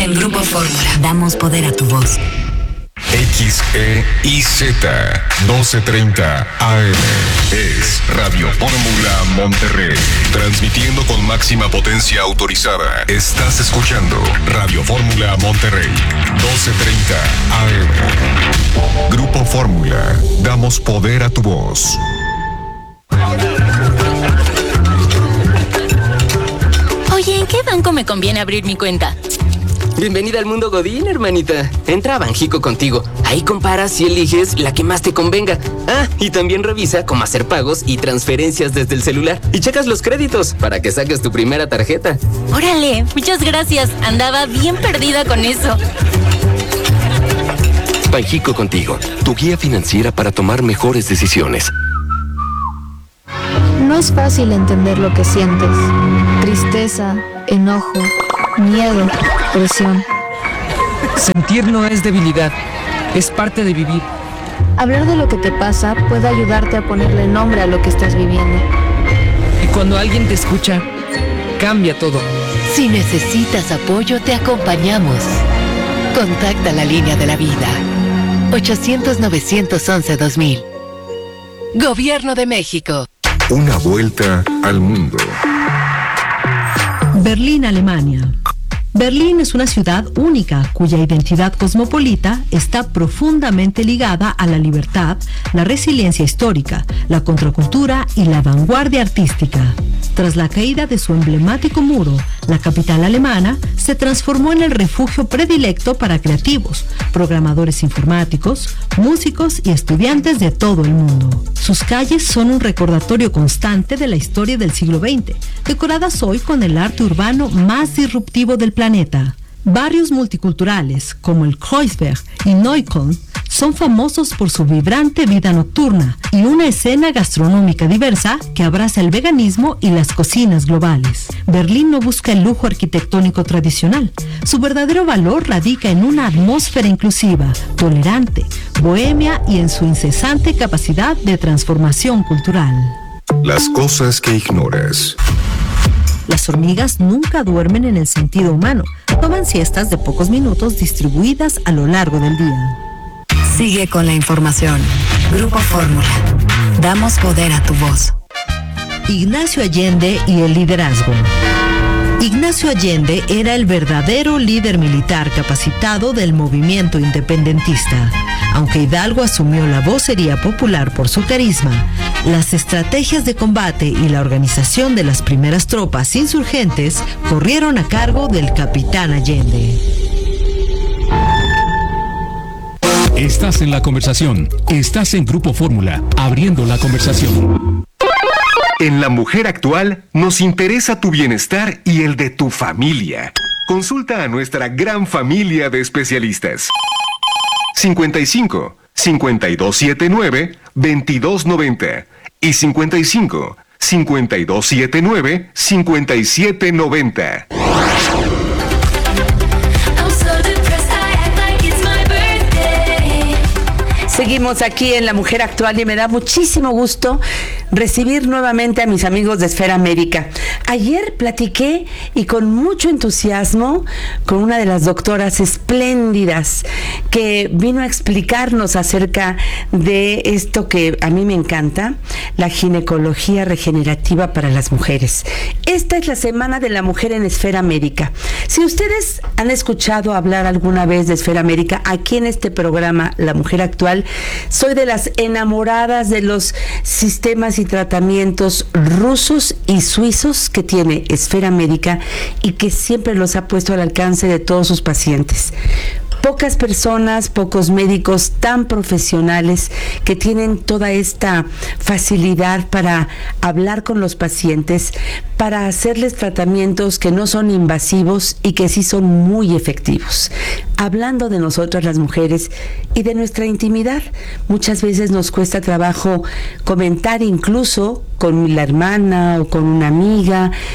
En Grupo Fórmula damos poder a tu voz. XEIZ 1230 AM es Radio Fórmula Monterrey, transmitiendo con máxima potencia autorizada. Estás escuchando Radio Fórmula Monterrey 1230 AM. Grupo Fórmula, damos poder a tu voz. Oye, ¿en qué banco me conviene abrir mi cuenta? Bienvenida al mundo Godín, hermanita. Entra a Banjico Contigo. Ahí comparas y eliges la que más te convenga. Ah, y también revisa cómo hacer pagos y transferencias desde el celular. Y checas los créditos para que saques tu primera tarjeta. Órale, muchas gracias. Andaba bien perdida con eso. Banjico Contigo, tu guía financiera para tomar mejores decisiones. No es fácil entender lo que sientes. Tristeza, enojo, miedo, presión. Sentir no es debilidad, es parte de vivir. Hablar de lo que te pasa puede ayudarte a ponerle nombre a lo que estás viviendo. Y cuando alguien te escucha, cambia todo. Si necesitas apoyo, te acompañamos. Contacta la línea de la vida. 800-911-2000. Gobierno de México. Una vuelta al mundo. Berlín, Alemania. Berlín es una ciudad única cuya identidad cosmopolita está profundamente ligada a la libertad, la resiliencia histórica, la contracultura y la vanguardia artística. Tras la caída de su emblemático muro, la capital alemana se transformó en el refugio predilecto para creativos, programadores informáticos, músicos y estudiantes de todo el mundo. Sus calles son un recordatorio constante de la historia del siglo XX, decoradas hoy con el arte urbano más disruptivo del planeta. Barrios multiculturales como el Kreuzberg y Neukölln son famosos por su vibrante vida nocturna y una escena gastronómica diversa que abraza el veganismo y las cocinas globales. Berlín no busca el lujo arquitectónico tradicional. Su verdadero valor radica en una atmósfera inclusiva, tolerante, bohemia y en su incesante capacidad de transformación cultural. Las cosas que ignoras. Las hormigas nunca duermen en el sentido humano. Toman siestas de pocos minutos distribuidas a lo largo del día. Sigue con la información. Grupo Fórmula. Damos poder a tu voz. Ignacio Allende y el liderazgo. Ignacio Allende era el verdadero líder militar capacitado del movimiento independentista. Aunque Hidalgo asumió la vocería popular por su carisma, las estrategias de combate y la organización de las primeras tropas insurgentes corrieron a cargo del capitán Allende. Estás en la conversación. Estás en Grupo Fórmula, abriendo la conversación. En La Mujer Actual nos interesa tu bienestar y el de tu familia. Consulta a nuestra gran familia de especialistas. 55 5279 2290 y 55 5279 5790. Seguimos aquí en La Mujer Actual y me da muchísimo gusto recibir nuevamente a mis amigos de Esfera América. Ayer platiqué y con mucho entusiasmo con una de las doctoras espléndidas que vino a explicarnos acerca de esto que a mí me encanta, la ginecología regenerativa para las mujeres. Esta es la Semana de la Mujer en Esfera América. Si ustedes han escuchado hablar alguna vez de Esfera América, aquí en este programa La Mujer Actual, soy de las enamoradas de los sistemas y tratamientos rusos y suizos que tiene Esfera América y que siempre los ha puesto al alcance de todos sus pacientes. Pocas personas, pocos médicos tan profesionales que tienen toda esta facilidad para hablar con los pacientes, para hacerles tratamientos que no son invasivos y que sí son muy efectivos. Hablando de nosotras las mujeres y de nuestra intimidad, muchas veces nos cuesta trabajo comentar incluso con la hermana o con una amiga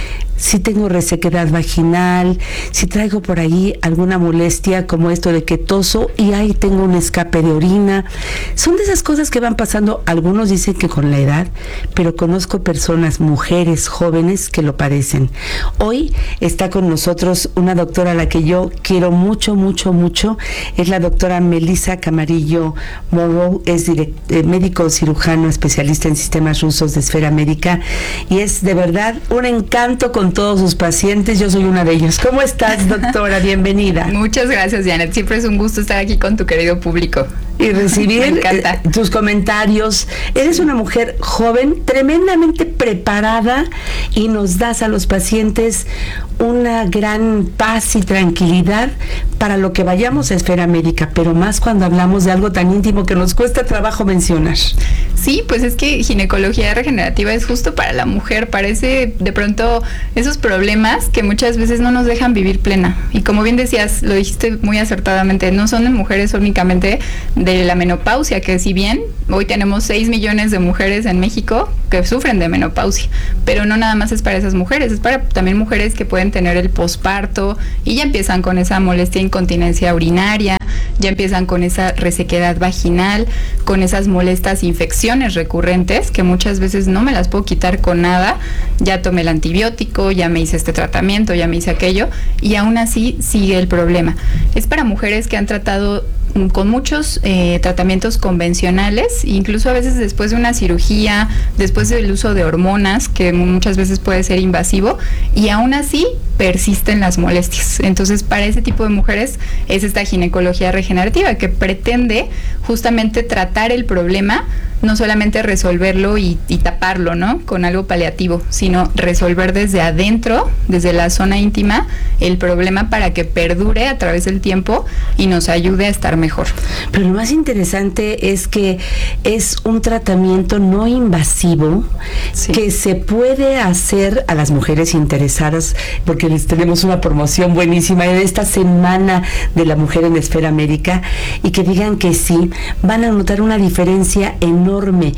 si tengo resequedad vaginal, si traigo por ahí alguna molestia como esto de que toso y ahí tengo un escape de orina. Son de esas cosas que van pasando. Algunos dicen que con la edad, pero conozco personas, mujeres jóvenes que lo padecen. Hoy está con nosotros una doctora a la que yo quiero mucho, mucho, mucho. Es la doctora Melissa Camarillo Morrow, es médico cirujano especialista en sistemas rusos de Esfera Médica y es de verdad un encanto con todos sus pacientes. Yo soy una de ellos. ¿Cómo estás, doctora? Bienvenida. Muchas gracias, Janet. Siempre es un gusto estar aquí con tu querido público. Y recibir tus comentarios. Eres una mujer joven, tremendamente preparada y nos das a los pacientes una gran paz y tranquilidad para lo que vayamos a Esfera Médica, pero más cuando hablamos de algo tan íntimo que nos cuesta trabajo mencionar. Sí, pues es que ginecología regenerativa es justo para la mujer. Parece de pronto esos problemas que muchas veces no nos dejan vivir plena. Y como bien decías, lo dijiste muy acertadamente, no son de mujeres únicamente de la menopausia, que si bien hoy tenemos 6 millones de mujeres en México que sufren de menopausia, pero no nada más es para esas mujeres, es para también mujeres que pueden tener el posparto y ya empiezan con esa molestia, incontinencia urinaria, ya empiezan con esa resequedad vaginal, con esas molestas infecciones recurrentes que muchas veces no me las puedo quitar con nada. Ya tomé el antibiótico, ya me hice este tratamiento, ya me hice aquello y aún así sigue el problema. Es para mujeres que han tratado con muchos tratamientos convencionales, incluso a veces después de una cirugía, después del uso de hormonas, que muchas veces puede ser invasivo, y aún así persisten las molestias. Entonces, para ese tipo de mujeres es esta ginecología regenerativa que pretende justamente tratar el problema, no solamente resolverlo y taparlo, ¿no?, con algo paliativo, sino resolver desde adentro, desde la zona íntima, el problema para que perdure a través del tiempo y nos ayude a estar mejor. Pero lo más interesante es que es un tratamiento no invasivo, sí, que se puede hacer a las mujeres interesadas, porque les tenemos una promoción buenísima de esta semana de la mujer en Esfera Médica, y que digan que sí, van a notar una diferencia enorme.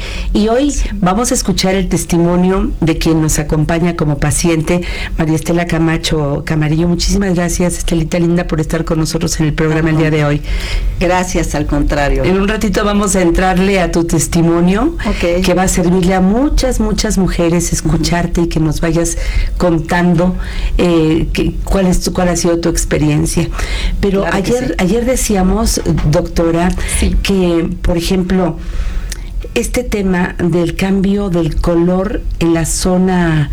Y hoy vamos a escuchar el testimonio de quien nos acompaña como paciente, María Estela Camacho Camarillo. Muchísimas gracias, Estelita linda, por estar con nosotros en el programa el día de hoy. Gracias, al contrario. En un ratito vamos a entrarle a tu testimonio, que va a servirle a muchas, muchas mujeres escucharte y que nos vayas contando cuál ha sido tu experiencia. Pero claro, ayer decíamos, doctora, sí, que, por ejemplo, este tema del cambio del color en la zona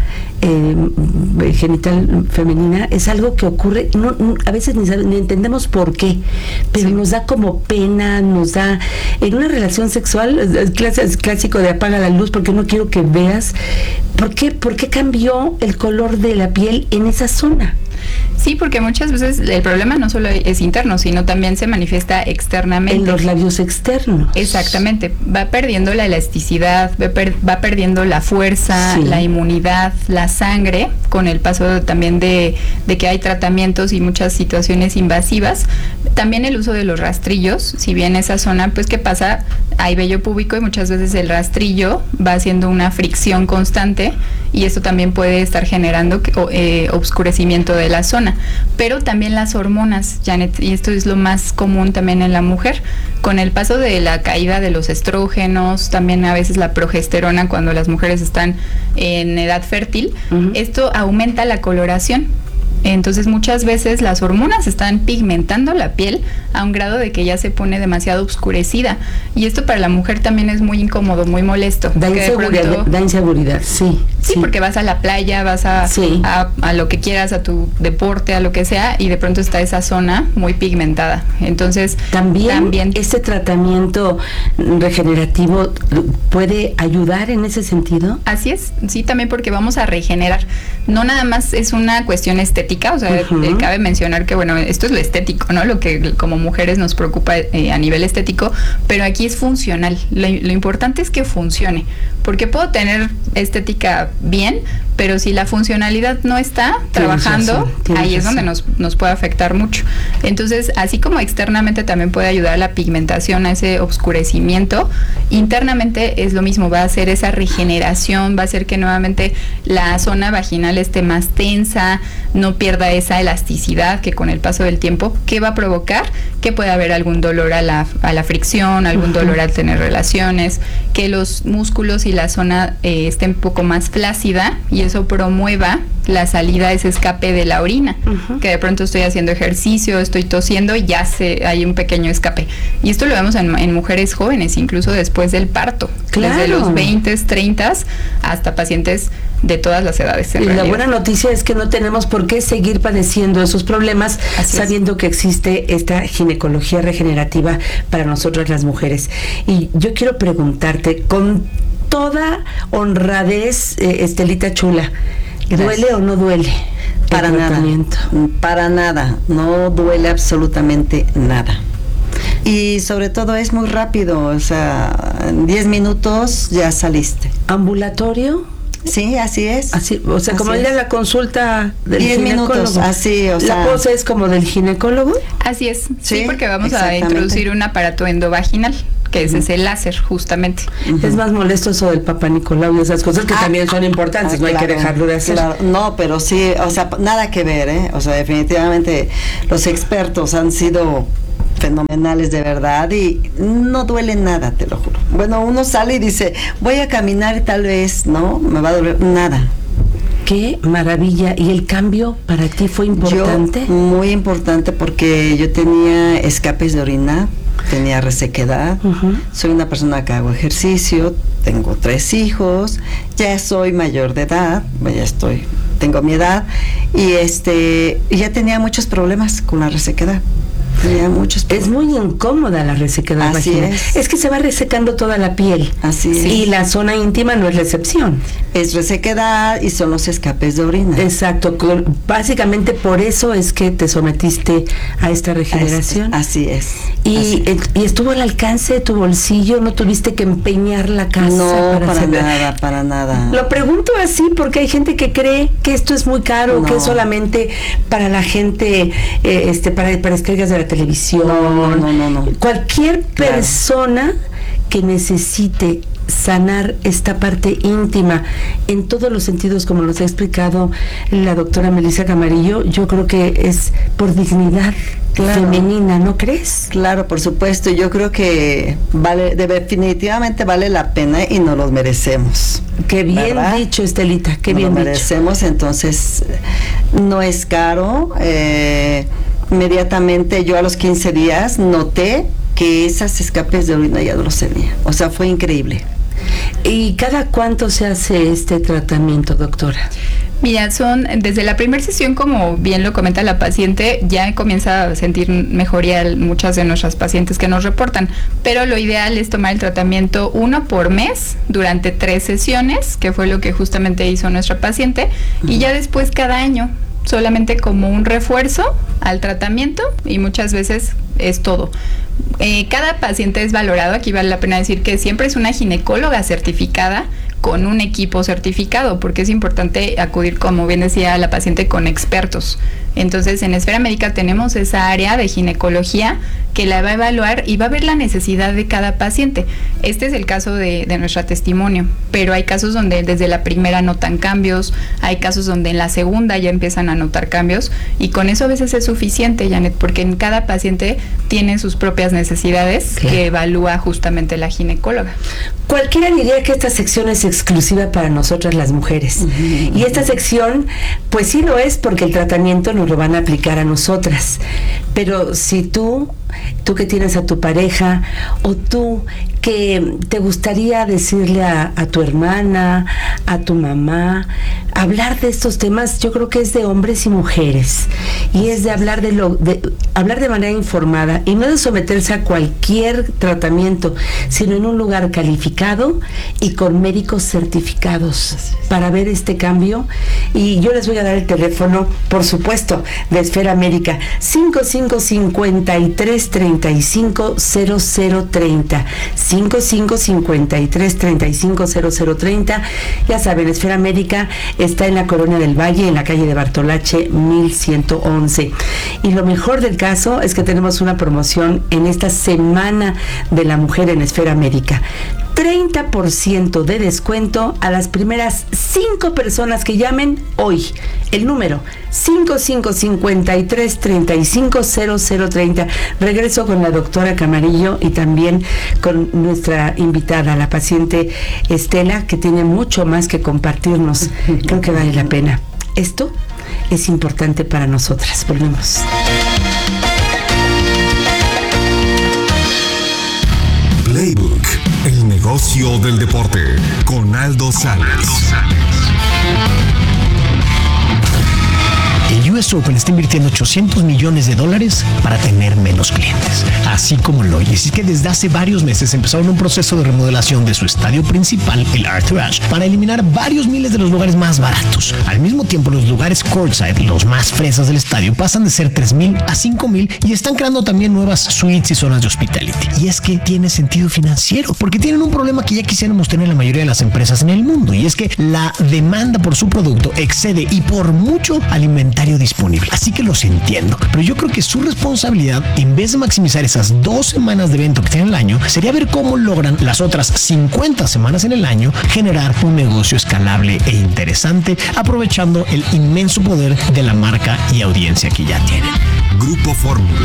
genital femenina es algo que ocurre, a veces ni entendemos por qué, pero sí, nos da como pena, nos da, en una relación sexual, es clásico de apaga la luz porque no quiero que veas. ¿Por qué cambió el color de la piel en esa zona? Sí, porque muchas veces el problema no solo es interno, sino también se manifiesta externamente. En los labios externos. Exactamente. Va perdiendo la elasticidad, va perdiendo la fuerza, sí, la inmunidad, la sangre, con el paso también de que hay tratamientos y muchas situaciones invasivas. También el uso de los rastrillos, si bien esa zona, pues, ¿qué pasa? Hay vello púbico y muchas veces el rastrillo va haciendo una fricción constante y esto también puede estar generando obscurecimiento de la zona. Pero también las hormonas, Janet, y esto es lo más común también en la mujer, con el paso de la caída de los estrógenos, también a veces la progesterona cuando las mujeres están en edad fértil, esto aumenta la coloración. Entonces muchas veces las hormonas están pigmentando la piel a un grado de que ya se pone demasiado oscurecida y esto para la mujer también es muy incómodo, muy molesto. Da inseguridad, sí. Sí, porque vas a la playa, vas a lo que quieras, a tu deporte, a lo que sea, y de pronto está esa zona muy pigmentada. Entonces, también este tratamiento regenerativo puede ayudar en ese sentido. Así es, sí, también porque vamos a regenerar. No nada más es una cuestión estética, o sea, cabe mencionar que, bueno, esto es lo estético, ¿no? Lo que como mujeres nos preocupa a nivel estético, pero aquí es funcional. Lo importante es que funcione, porque puedo tener estética bien, pero si la funcionalidad no está trabajando, ahí es donde nos puede afectar mucho. Entonces, así como externamente también puede ayudar a la pigmentación, a ese oscurecimiento, internamente es lo mismo, va a hacer esa regeneración, va a hacer que nuevamente la zona vaginal esté más tensa, no pierda esa elasticidad que con el paso del tiempo, que va a provocar que pueda haber algún dolor a la fricción, algún dolor al tener relaciones, que los músculos y la zona esté un poco más flácida y eso promueva la salida, ese escape de la orina, que de pronto estoy haciendo ejercicio, estoy tosiendo y ya hay un pequeño escape. Y esto lo vemos en mujeres jóvenes, incluso después del parto, desde los 20, 30 hasta pacientes de todas las edades. Y la buena noticia es que no tenemos por qué seguir padeciendo esos problemas sabiendo que existe esta ginecología regenerativa para nosotras las mujeres. Y yo quiero preguntarte, con toda honradez, Estelita chula, ¿duele o no duele? Para nada, para nada, no duele absolutamente nada. Y sobre todo es muy rápido, o sea, en 10 minutos ya saliste. ¿Ambulatorio? Sí, así es. Así, o sea, como ir a la consulta del 10 ginecólogo. minutos, así, o sea. ¿La pose es como del ginecólogo? Así es, sí, porque vamos a introducir un aparato endovaginal, que es ese láser, justamente. Es más molesto eso del Papá Nicolau y esas cosas que también son importantes, no hay que dejarlo de hacer. Claro. No, pero sí, o sea, nada que ver, ¿eh? O sea, definitivamente los expertos han sido fenomenales de verdad y no duele nada, te lo juro. Bueno, uno sale y dice, voy a caminar y tal vez, ¿no? Me va a doler, nada. Qué maravilla. ¿Y el cambio para ti fue importante? Muy importante porque yo tenía escapes de orina, tenía resequedad, soy una persona que hago ejercicio, tengo 3 hijos, ya soy mayor de edad, tengo mi edad y ya tenía muchos problemas con la resequedad. Es muy incómoda la resequedad vaginal. Es que se va resecando toda la piel. Así es. Y la zona íntima no es la excepción. Es resequedad y son los escapes de orina. Exacto. Básicamente por eso es que te sometiste a esta regeneración. Así es. Y estuvo al alcance de tu bolsillo, no tuviste que empeñar la casa. No, para nada. Lo pregunto así porque hay gente que cree que esto es muy caro, que es solamente para la gente, para estrellas de la televisión. No. Cualquier persona que necesite sanar esta parte íntima en todos los sentidos, como nos ha explicado la doctora Melissa Camarillo, yo creo que es por dignidad femenina, ¿no crees? Claro, por supuesto, yo creo que definitivamente vale la pena y nos los merecemos. Qué bien dicho, Estelita, qué bien dicho. Nos merecemos, entonces no es caro. Inmediatamente yo a los 15 días noté que esas escapes de orina ya no los tenía. O sea, fue increíble. ¿Y cada cuánto se hace este tratamiento, doctora? Mira, son desde la primera sesión, como bien lo comenta la paciente, ya comienza a sentir mejoría muchas de nuestras pacientes que nos reportan, pero lo ideal es tomar el tratamiento 1 por mes durante 3 sesiones, que fue lo que justamente hizo nuestra paciente, y ya después cada año, solamente como un refuerzo al tratamiento, y muchas veces es todo. Cada paciente es valorado, aquí vale la pena decir que siempre es una ginecóloga certificada con un equipo certificado, porque es importante acudir, como bien decía la paciente, con expertos. Entonces, en Esfera Médica tenemos esa área de ginecología que la va a evaluar y va a ver la necesidad de cada paciente. Este es el caso de nuestro testimonio, pero hay casos donde desde la primera notan cambios, hay casos donde en la segunda ya empiezan a notar cambios, y con eso a veces es suficiente, Janet, porque en cada paciente tiene sus propias necesidades que evalúa justamente la ginecóloga. Cualquiera diría que esta sección es exclusiva para nosotras las mujeres. Y esta sección, pues sí lo es, porque el tratamiento nos lo van a aplicar a nosotras. Pero si tú que tienes a tu pareja, o tú que te gustaría decirle a tu hermana, a tu mamá, hablar de estos temas, yo creo que es de hombres y mujeres, y es de hablar hablar de manera informada, y no de someterse a cualquier tratamiento, sino en un lugar calificado y con médicos certificados para ver este cambio. Y yo les voy a dar el teléfono, por supuesto, contacto de Esfera Médica, 5553-350030, 5553-350030. Ya saben, Esfera Médica está en la Colonia del Valle, en la calle de Bartolache 1111. Y lo mejor del caso es que tenemos una promoción en esta Semana de la Mujer en Esfera Médica. 30% de descuento a las primeras 5 personas que llamen hoy. El número 5553-350030. Regreso con la doctora Camarillo y también con nuestra invitada, la paciente Estela, que tiene mucho más que compartirnos. Creo que vale la pena. Esto es importante para nosotras. Volvemos. Playbook, el negocio del deporte, con Aldo Sales. El US Open está invirtiendo $800 millones para tener menos clientes, así como lo oyes. Es que desde hace varios meses empezaron un proceso de remodelación de su estadio principal, el Arthur Ashe, para eliminar varios miles de los lugares más baratos. Al mismo tiempo, los lugares courtside, los más fresas del estadio, pasan de ser 3,000 a 5,000 y están creando también nuevas suites y zonas de hospitality. Y es que tiene sentido financiero, porque tienen un problema que ya quisiéramos tener la mayoría de las empresas en el mundo, y es que la demanda por su producto excede y por mucho al inventario disponible. Así que los entiendo, pero yo creo que su responsabilidad, en vez de maximizar esas 2 semanas de evento que tienen el año, sería ver cómo logran las otras 50 semanas en el año generar un negocio escalable e interesante, aprovechando el inmenso poder de la marca y audiencia que ya tienen. Grupo Fórmula.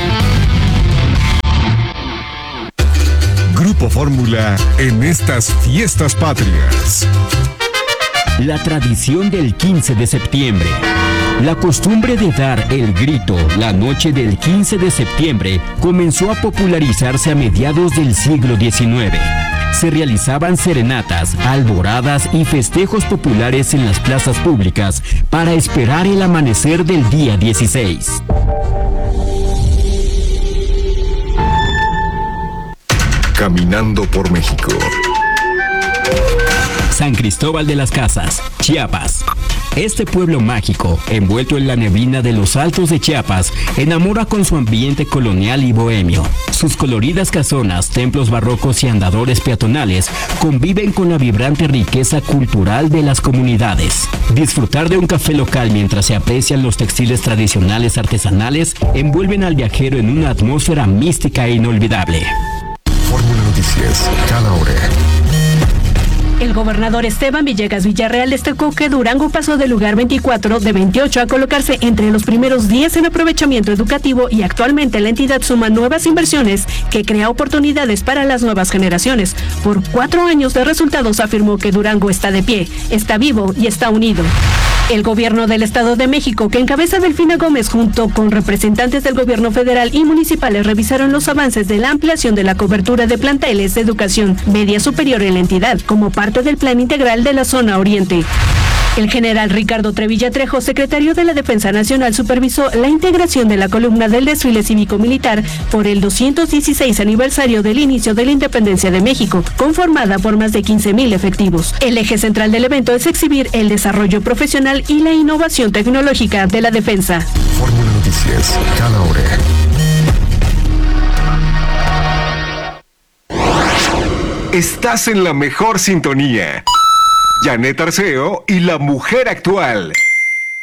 Grupo Fórmula en estas fiestas patrias. La tradición del 15 de septiembre. La costumbre de dar el grito la noche del 15 de septiembre comenzó a popularizarse a mediados del siglo XIX. Se realizaban serenatas, alboradas y festejos populares en las plazas públicas para esperar el amanecer del día 16. Caminando por México. San Cristóbal de las Casas, Chiapas. Este pueblo mágico, envuelto en la neblina de los altos de Chiapas, enamora con su ambiente colonial y bohemio. Sus coloridas casonas, templos barrocos y andadores peatonales conviven con la vibrante riqueza cultural de las comunidades. Disfrutar de un café local mientras se aprecian los textiles tradicionales artesanales envuelven al viajero en una atmósfera mística e inolvidable. Fórmula Noticias, cada hora. El gobernador Esteban Villegas Villarreal destacó que Durango pasó del lugar 24 de 28 a colocarse entre los primeros 10 en aprovechamiento educativo, y actualmente la entidad suma nuevas inversiones que crea oportunidades para las nuevas generaciones. Por 4 años de resultados afirmó que Durango está de pie, está vivo y está unido. El gobierno del Estado de México, que encabeza Delfina Gómez, junto con representantes del gobierno federal y municipales, revisaron los avances de la ampliación de la cobertura de planteles de educación media superior en la entidad, como parte del Plan Integral de la Zona Oriente. El general Ricardo Trevilla Trejo, secretario de la Defensa Nacional, supervisó la integración de la columna del desfile cívico-militar por el 216 aniversario del inicio de la independencia de México, conformada por más de 15,000 efectivos. El eje central del evento es exhibir el desarrollo profesional y la innovación tecnológica de la defensa. Fórmula Noticias, cada hora. Estás en la mejor sintonía. Janet Arceo y la mujer actual.